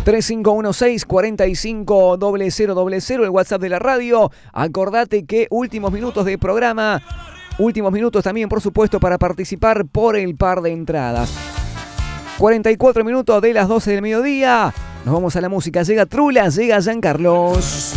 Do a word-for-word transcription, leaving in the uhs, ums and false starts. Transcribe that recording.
tres cinco uno seis, cuatro cinco cero cero cero cero, el WhatsApp de la radio. Acordate que últimos minutos de programa, últimos minutos también, por supuesto, para participar por el par de entradas. cuarenta y cuatro minutos de las doce del mediodía. Nos vamos a la música. Llega Trula, llega Giancarlos.